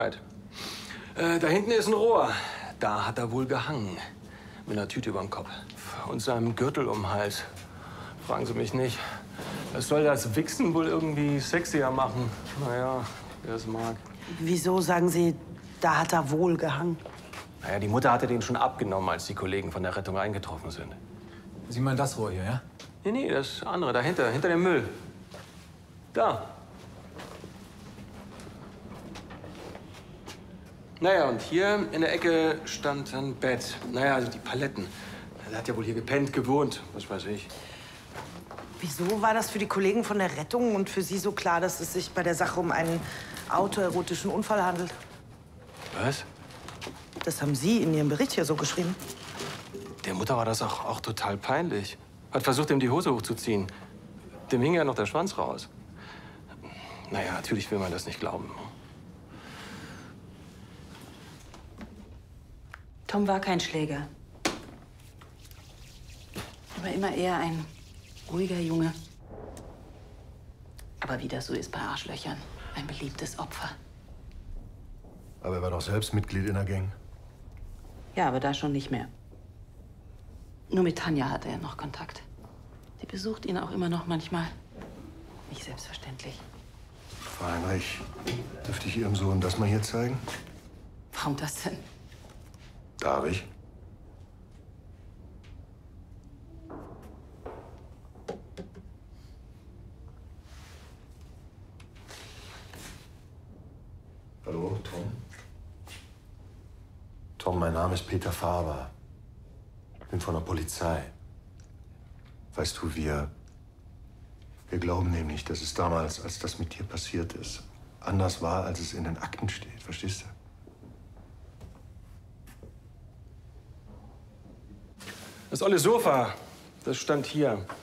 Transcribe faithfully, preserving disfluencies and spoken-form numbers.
Äh, da hinten ist ein Rohr. Da hat er wohl gehangen. Mit einer Tüte über dem Kopf. Und seinem Gürtel um den Hals. Fragen Sie mich nicht. Es soll das Wichsen wohl irgendwie sexier machen. Naja, wer es mag. Wieso sagen Sie, da hat er wohl gehangen? Naja, die Mutter hatte den schon abgenommen, als die Kollegen von der Rettung eingetroffen sind. Sie meinen das Rohr hier, ja? Nee, nee, das andere, dahinter, hinter dem Müll. Da. Naja, und hier in der Ecke stand ein Bett. Naja, also die Paletten. Er hat ja wohl hier gepennt, gewohnt, was weiß ich. Wieso war das für die Kollegen von der Rettung und für Sie so klar, dass es sich bei der Sache um einen autoerotischen Unfall handelt? Was? Das haben Sie in Ihrem Bericht hier so geschrieben. Der Mutter war das auch, auch total peinlich. Hat versucht, ihm die Hose hochzuziehen. Dem hing ja noch der Schwanz raus. Naja, natürlich will man das nicht glauben. Tom war kein Schläger. Er war immer eher ein ruhiger Junge. Aber wie das so ist bei Arschlöchern, ein beliebtes Opfer. Aber er war doch selbst Mitglied in der Gang. Ja, aber da schon nicht mehr. Nur mit Tanja hatte er noch Kontakt. Sie besucht ihn auch immer noch manchmal. Nicht selbstverständlich. Frau Heinrich, dürfte ich Ihrem Sohn das mal hier zeigen? Warum das denn? Darf ich? Hallo, Tom? Tom, mein Name ist Peter Faber. Ich bin von der Polizei. Weißt du, wir... Wir glauben nämlich, dass es damals, als das mit dir passiert ist, anders war, als es in den Akten steht. Verstehst du? Das olle Sofa, das stand hier.